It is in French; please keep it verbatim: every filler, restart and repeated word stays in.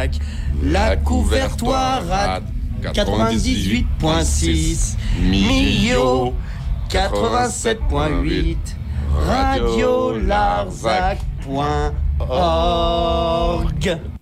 La couvertoire à quatre-vingt-dix-huit point six, Millau quatre-vingt-sept point huit, Radio Larzac point org.